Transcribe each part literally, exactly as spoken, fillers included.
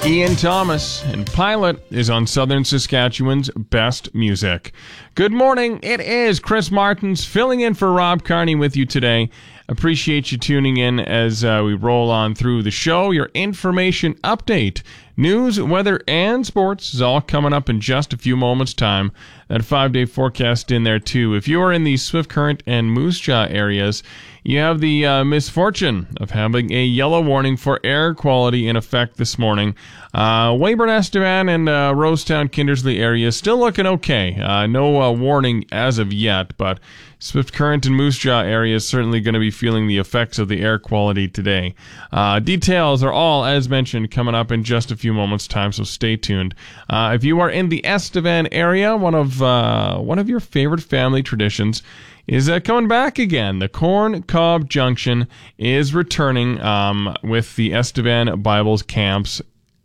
Ian Thomas and Pilot is on Southern Saskatchewan's Best Music. Good morning. It is Chris Martins filling in for Rob Carney with you today. Appreciate you tuning in as uh, we roll on through the show. Your information update, news, weather, and sports is all coming up in just a few moments' time. That five-day forecast in there, too. If you are in the Swift Current and Moose Jaw areas, you have the uh, misfortune of having a yellow warning for air quality in effect this morning. Uh, Weyburn, Estevan, and uh, Rosetown, Kindersley areas still looking okay. Uh, no uh, warning as of yet, but Swift Current and Moose Jaw areas certainly going to be feeling the effects of the air quality today. Uh, details are all, as mentioned, coming up in just a few moments' time, so stay tuned. Uh, if you are in the Estevan area, one of uh, one of your favorite family traditions is uh, coming back again. The Corn Cob Junction is returning um, with the Estevan Bibles Camps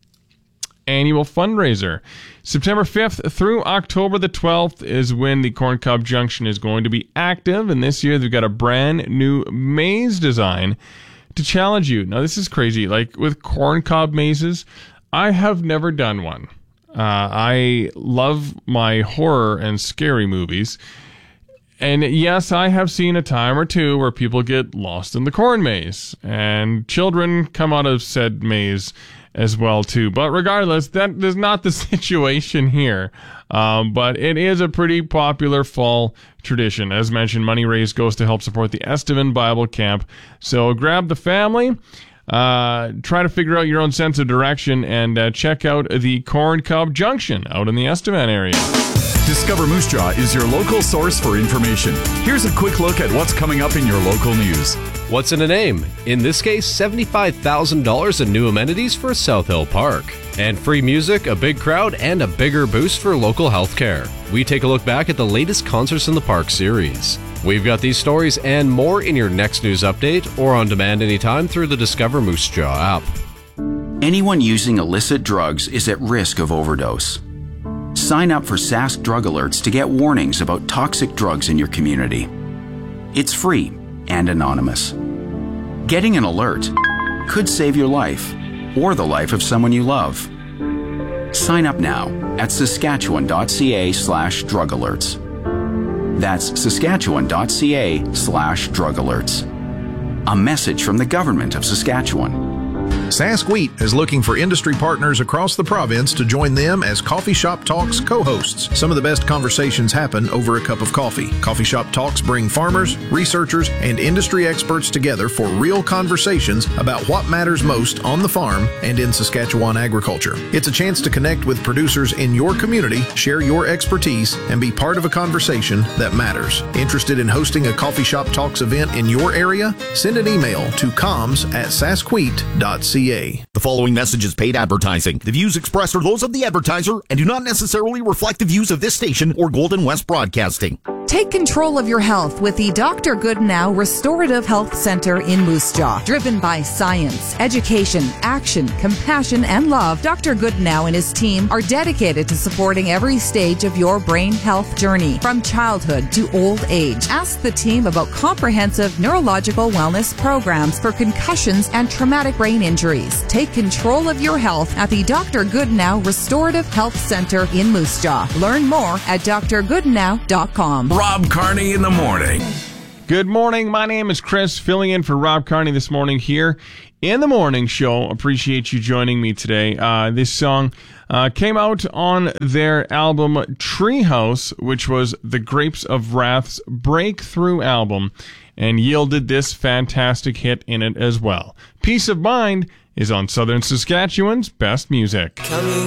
annual fundraiser. September fifth through October the twelfth is when the Corn Cob Junction is going to be active, and this year they've got a brand new maze design to challenge you. Now, this is crazy. Like, with corn cob mazes, I have never done one. Uh, I love my horror and scary movies, and yes, I have seen a time or two where people get lost in the corn maze, and children come out of said maze as well too. But regardless, that is not the situation here. Um, but it is a pretty popular fall tradition. As mentioned, money raised goes to help support the Estevan Bible Camp. So grab the family, uh, try to figure out your own sense of direction, and uh, check out the Corn Cob Junction out in the Estevan area. Discover Moose Jaw is your local source for information. Here's a quick look at what's coming up in your local news. What's in a name? In this case, seventy-five thousand dollars in new amenities for South Hill Park. And free music, a big crowd, and a bigger boost for local healthcare. We take a look back at the latest Concerts in the Park series. We've got these stories and more in your next news update or on demand anytime through the Discover Moose Jaw app. Anyone using illicit drugs is at risk of overdose. Sign up for Sask Drug Alerts to get warnings about toxic drugs in your community. It's free and anonymous. Getting an alert could save your life or the life of someone you love. Sign up now at saskatchewan.ca slash drug alerts. That's saskatchewan.ca slash drug alerts. A message from the Government of Saskatchewan. Sask Wheat is looking for industry partners across the province to join them as Coffee Shop Talks co-hosts. Some of the best conversations happen over a cup of coffee. Coffee Shop Talks bring farmers, researchers, and industry experts together for real conversations about what matters most on the farm and in Saskatchewan agriculture. It's a chance to connect with producers in your community, share your expertise, and be part of a conversation that matters. Interested in hosting a Coffee Shop Talks event in your area? Send an email to comms at saskwheat dot c a. The following message is paid advertising. The views expressed are those of the advertiser and do not necessarily reflect the views of this station or Golden West Broadcasting. Take control of your health with the Doctor Goodnow Restorative Health Center in Moose Jaw. Driven by science, education, action, compassion, and love, Doctor Goodnow and his team are dedicated to supporting every stage of your brain health journey, from childhood to old age. Ask the team about comprehensive neurological wellness programs for concussions and traumatic brain injuries. Take control of your health at the Doctor Goodnow Restorative Health Center in Moose Jaw. Learn more at d r goodnow dot com. Rob Carney in the morning. Good morning. My name is Chris, filling in for Rob Carney this morning here in the morning show. Appreciate you joining me today. Uh, this song uh, came out on their album Treehouse, which was the Grapes of Wrath's breakthrough album, and yielded this fantastic hit in it as well. Peace of Mind is on Southern Saskatchewan's Best Music. Coming